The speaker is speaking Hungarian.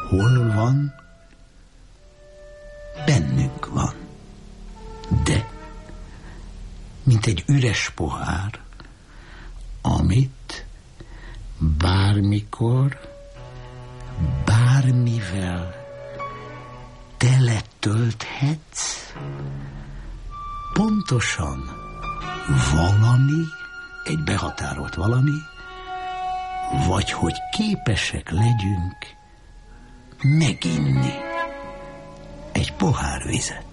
hol van, bennünk van. De, mint egy üres pohár, amit bármikor, bármivel teletölthetsz, pontosan valami, egy behatárolt valami, vagy hogy képesek legyünk meginni egy pohár vizet.